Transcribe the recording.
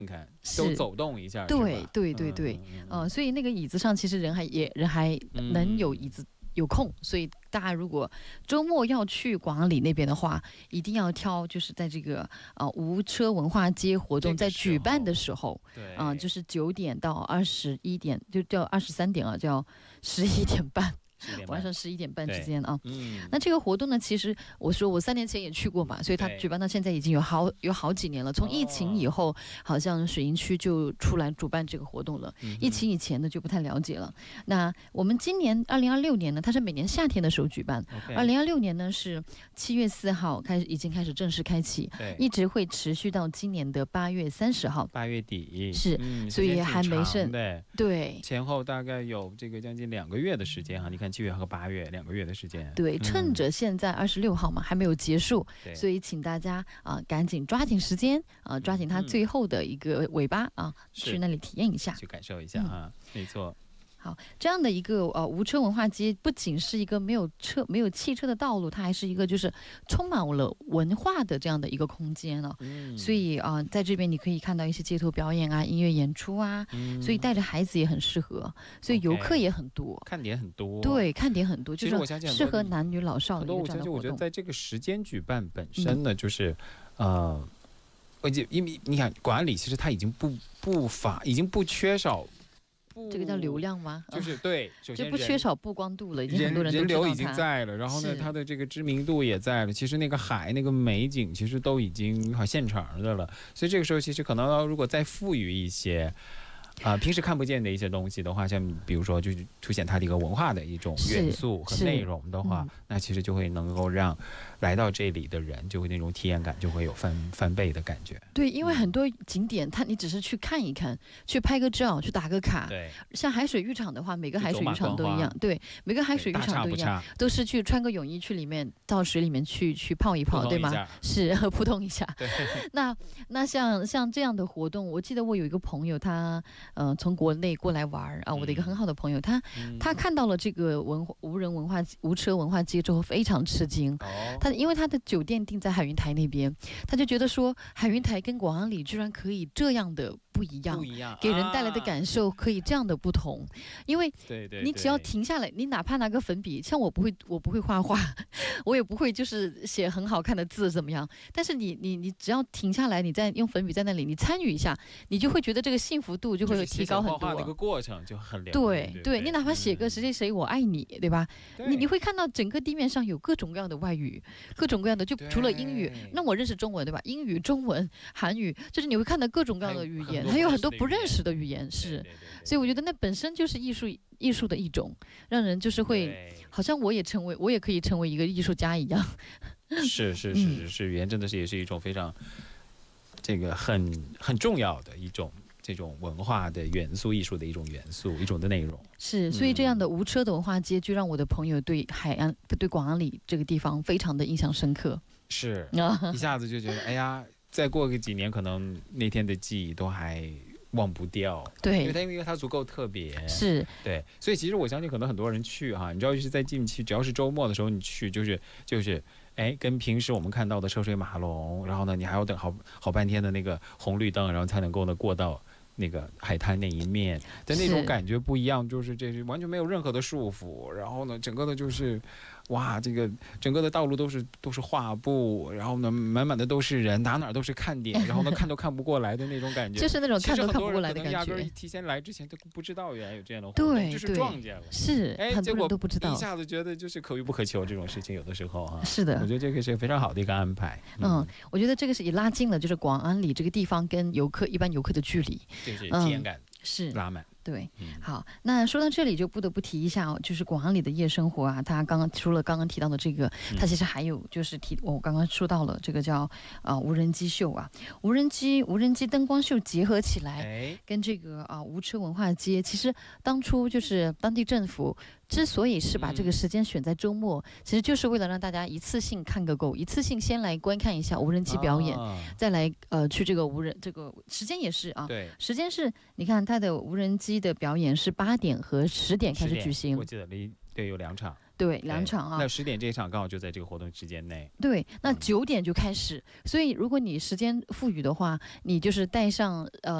你看都走动一下， 对对对对，所以那个椅子上其实人还能有椅子。有空，所以大家如果周末要去广安里那边的话，一定要挑就是在这个无车文化街活动在举办的时候，就是9点到21点，就叫23点啊，叫11点半。晚上11点半之间啊，那这个活动呢，其实我说我3年前也去过嘛，所以它举办到现在已经有好几年了。从疫情以后，好像水银区就出来主办这个活动了。疫情以前呢就不太了解了。那我们今年2026年呢，它是每年夏天的时候举办，2026年呢是7月4号已经开始正式开启，一直会持续到今年的8月30号，8 月底是，所以还没剩，对， 前后大概有这个将近2个月的时间哈，你看。7月和8月2个月的时间， 对，趁着现在26号嘛还没有结束，所以请大家赶紧抓紧时间抓紧它最后的一个尾巴去那里体验一下， 去感受一下没错。 好，这样的一个无车文化街，不仅是一个没有汽车的道路，它还是一个就是充满了文化的这样的一个空间了。所以在这边你可以看到一些街头表演啊、音乐演出啊，所以带着孩子也很适合，所以游客也很多， 看点很多。 对，看点很多，就是适合男女老少的一个这样的活动。 我觉得在这个时间举办本身呢，就是因为你看广安里其实它已经不缺少。 这个叫流量吗？ 就是对，首先就不缺少曝光度了，已经很多人都知道它， 人流已经在了，然后呢，它的这个知名度也在了。其实那个海、那个美景，其实都已经好现场的了。所以这个时候，其实可能如果再赋予一些平时看不见的一些东西的话，像比如说就是凸显它的一个文化的一种元素和内容的话，那其实就会能够让来到这里的人就会那种体验感就会有翻倍的感觉。 对，因为很多景点你只是去看一看，去拍个照，去打个卡。 对， 像海水浴场的话，每个海水浴场都一样，对，每个海水浴场都一样，都是去穿个泳衣去里面到水里面去泡一泡，对吗？是扑通一下。 对， 那像这样的活动，我记得我有一个朋友，他从国内过来玩我的一个很好的朋友，他看到了这个无车文化街之后非常吃惊。因为他的酒店定在海云台那边，他就觉得说海云台跟广安里居然可以这样的不一样，给人带来的感受可以这样的不同。因为你只要停下来，你哪怕拿个粉笔，像我不会画画，我也不会就是写很好看的字怎么样，但是你只要停下来，你再用粉笔在那里，你参与一下，你就会觉得这个幸福度就会提高很多。 画画那个过程就很疗愈。 对，你哪怕写个谁谁谁我爱你，对吧？你会看到整个地面上有各种各样的外语，各种各样的，就除了英语，那我认识中文，对吧？英语、中文、韩语，就是你会看到各种各样的语言，还有很多不认识的语言，是。所以我觉得那本身就是艺术的一种，让人就是会好像我也可以成为一个艺术家一样。 是，语言真的是也是一种非常这个很重要的一种这种文化的元素，艺术的一种元素，一种的内容。 是，所以这样的无车的文化街，就让我的朋友对广安里这个地方非常的印象深刻。 是，一下子就觉得，哎呀，再过个几年，可能那天的记忆都还忘不掉。对，因为它足够特别。 是， 对，所以其实我相信，可能很多人去你知道，就是在近期，只要是周末的时候，你去就是。跟平时我们看到的车水马龙，然后呢，你还要等好半天的那个红绿灯，然后才能够过到那个海滩那一面的那种感觉不一样，就是这是完全没有任何的束缚，然后呢，整个的就是哇，这个整个的道路都是画布，然后呢，满满的都是人，哪都是看点，然后呢，看都看不过来的那种感觉， 就是那种看都看不过来的感觉。 压根提前来之前都不知道原来有这样的活动，就是撞见了， 是，很多人都不知道， 一下子觉得就是可遇不可求这种事情，有的时候是的， 我觉得这个是非常好的一个安排。 我觉得这个是也拉近了就是广安里这个地方跟一般游客的距离， 就是体验感是拉满。 对，好，那说到这里就不得不提一下就是广安里的夜生活它除了刚刚提到的这个，它其实还有就是我刚刚说到了这个叫无人机秀无人机灯光秀结合起来，跟这个无车文化街，其实当初就是当地政府之所以是把这个时间选在周末，其实就是为了让大家一次性看个够，一次性先来观看一下无人机表演，再来去这个这个时间也是对， 时间是你看它的无人机的表演是8点和10点开始举行， 我记得对有2场。 对，2场啊。 那10点这一场刚好就在这个活动时间内。 对，那9点就开始，所以如果你时间富裕的话，你就是带上